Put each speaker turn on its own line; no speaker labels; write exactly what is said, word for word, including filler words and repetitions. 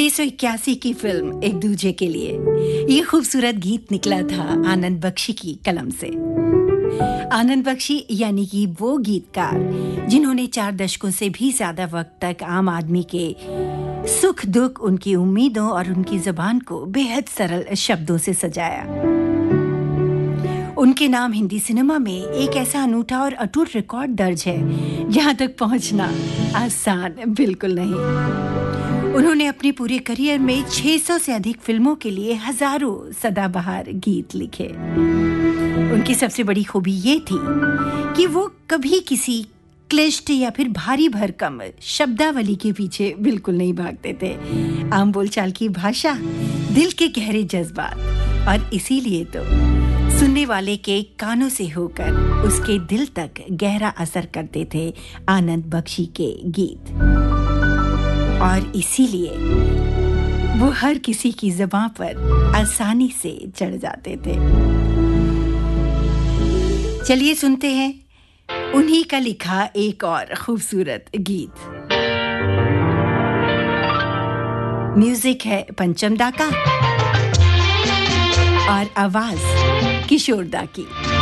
उन्नीस सौ इक्यासी की फिल्म एक दूजे के लिए ये खूबसूरत गीत निकला था आनंद बख्शी की कलम से। आनंद बख्शी यानी कि वो गीतकार जिन्होंने चार दशकों से भी ज्यादा वक्त तक आम आदमी के सुख दुख, उनकी उम्मीदों और उनकी जुबान को बेहद सरल शब्दों से सजाया। उनके नाम हिंदी सिनेमा में एक ऐसा अनूठा और अटूट रिकॉर्ड दर्ज है जहां तक पहुंचना आसान बिल्कुल नहीं। उन्होंने अपने पूरे करियर में छह सौ से अधिक फिल्मों के लिए हजारों सदाबहार गीत लिखे। उनकी सबसे बड़ी खूबी ये थी कि वो कभी किसी क्लिष्ट या फिर भारी भरकम शब्दावली के पीछे बिल्कुल नहीं भागते थे। आम बोलचाल की भाषा, दिल के गहरे जज्बात, और इसीलिए तो सुनने वाले के कानों से होकर उसके दिल तक गहरा असर करते थे आनंद बख्शी के गीत, और इसीलिए वो हर किसी की ज़बान पर आसानी से चढ़ जाते थे। चलिए सुनते हैं उन्हीं का लिखा एक और खूबसूरत गीत। म्यूजिक है पंचम दा का और आवाज किशोर दा की।